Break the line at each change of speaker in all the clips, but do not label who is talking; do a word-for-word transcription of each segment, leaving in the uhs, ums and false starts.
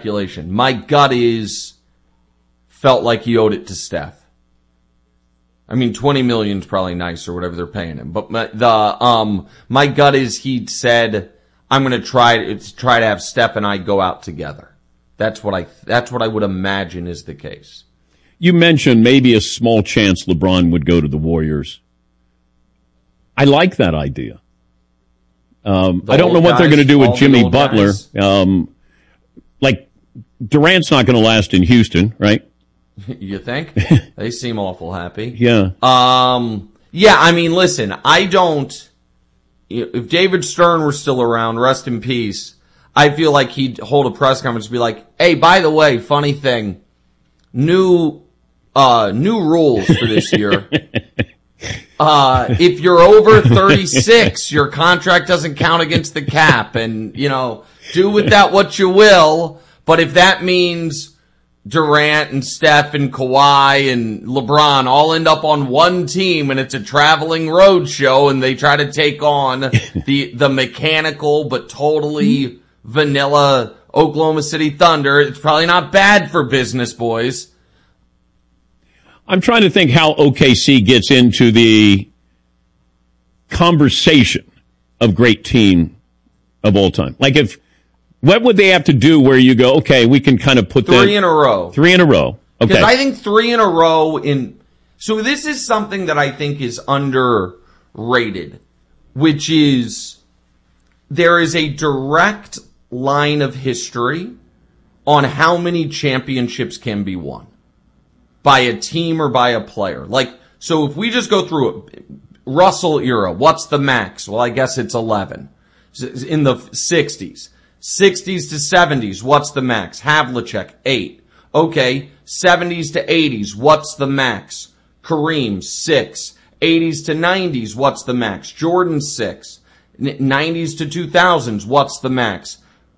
speculation. My gut is felt like he owed it to Steph. I mean, twenty million is probably nice or whatever they're paying him. But my, the um my gut is he said, I'm going to try to try to have Steph and I go out together. That's what I that's what I would imagine is the case.
You mentioned maybe a small chance LeBron would go to the Warriors. I like that idea. Um, I don't know what guys, they're going to do with Jimmy Butler. Um, like, Durant's not going to last in Houston, right?
You think? They seem awful happy.
Yeah.
Um. Yeah, I mean, listen, I don't... If David Stern were still around, rest in peace, I feel like he'd hold a press conference and be like, hey, by the way, funny thing, new uh, new rules for this year. Uh, if you're over thirty-six, your contract doesn't count against the cap, and, you know, do with that what you will. But if that means Durant and Steph and Kawhi and LeBron all end up on one team and it's a traveling road show and they try to take on the, the mechanical but totally vanilla Oklahoma City Thunder, it's probably not bad for business, boys.
I'm trying to think how O K C gets into the conversation of great team of all time. Like, if, what would they have to do where you go, okay, we can kind of put
three
that,
in a row.
Three in a row. Okay.
Because I think three in a row in, so this is something that I think is underrated, which is there is a direct line of history on how many championships can be won by a team or by a player. Like, so if we just go through it, Russell era, what's the max? Well, I guess it's eleven. In the sixties. sixties to seventies, what's the max? Havlicek, eight. Okay, seventies to eighties, what's the max? Kareem, six. eighties to nineties, what's the max? Jordan, six. nineties to two thousands, what's the max?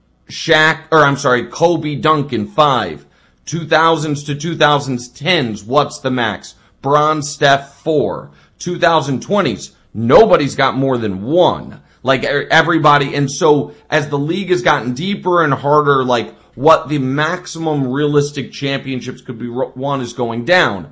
Shaq, or I'm sorry, Kobe, Duncan, five. two thousands to twenty tens, what's the max? Bron, Steph, four. twenty twenties, nobody's got more than one. Like, everybody, and so as the league has gotten deeper and harder, like, what the maximum realistic championships could be won is going down.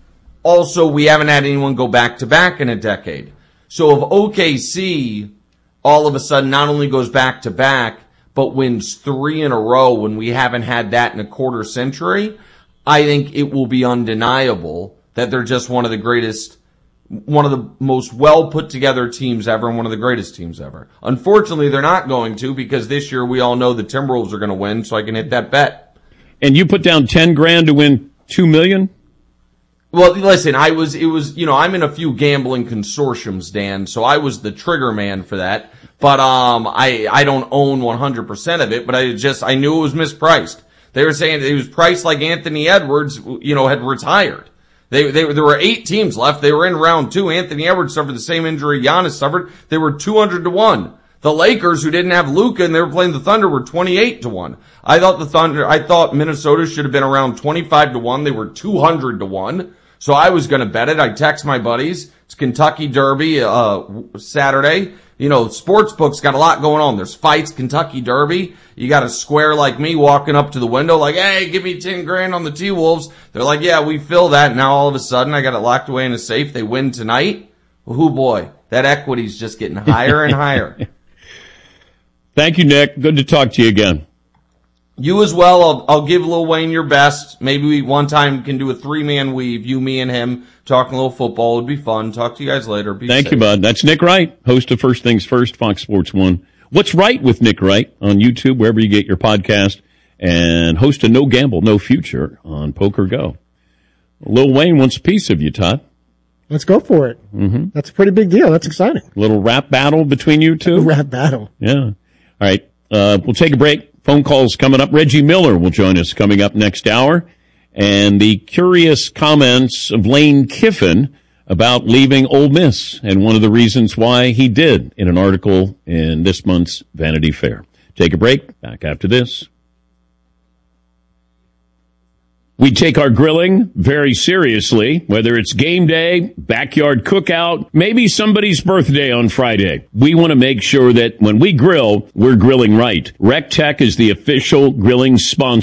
Also, we haven't had anyone go back-to-back in a decade. So if O K C all of a sudden not only goes back-to-back, but wins three in a row when we haven't had that in a quarter century, I think it will be undeniable that they're just one of the greatest, one of the most well put together teams ever and one of the greatest teams ever. Unfortunately, they're not going to, because this year we all know the Timberwolves are going to win, so I can hit that bet.
And you put down ten grand to win two million?
Well, listen, I was, it was, you know, I'm in a few gambling consortiums, Dan, so I was the trigger man for that. But, um, I, I don't own one hundred percent of it, but I just, I knew it was mispriced. They were saying it was priced like Anthony Edwards, you know, had retired. They, they, there were eight teams left. They were in round two. Anthony Edwards suffered the same injury Giannis suffered. They were two hundred to one. The Lakers, who didn't have Luka and they were playing the Thunder, were twenty-eight to one. I thought the Thunder, I thought Minnesota should have been around twenty-five to one. They were two hundred to one. So I was going to bet it. I text my buddies. It's Kentucky Derby, uh, Saturday. You know, sportsbook's got a lot going on. There's fights, Kentucky Derby. You got a square like me walking up to the window like, hey, give me ten grand on the T-Wolves. They're like, yeah, we fill that. Now all of a sudden I got it locked away in a safe. They win tonight. Oh boy, that equity's just getting higher and higher.
Thank you, Nick. Good to talk to you again.
You as well. I'll, I'll give Lil Wayne your best. Maybe we one time can do a three-man weave, you, me, and him, talking a little football. It'd be fun. Talk to you guys later. Be
Thank
safe.
you, bud. That's Nick Wright, host of First Things First, Fox Sports one. What's Right with Nick Wright on YouTube, wherever you get your podcast, and host of No Gamble, No Future on Poker Go. Lil Wayne wants a piece of you, Todd.
Let's go for it.
Mm-hmm.
That's a pretty big deal. That's exciting.
Little rap battle between you two?
A rap battle.
Yeah. All right. Uh, we'll take a break. Phone calls coming up. Reggie Miller will join us coming up next hour. And the curious comments of Lane Kiffin about leaving Ole Miss and one of the reasons why he did in an article in this month's Vanity Fair. Take a break. Back after this. We take our grilling very seriously, whether it's game day, backyard cookout, maybe somebody's birthday on Friday. We want to make sure that when we grill, we're grilling right. RecTech is the official grilling sponsor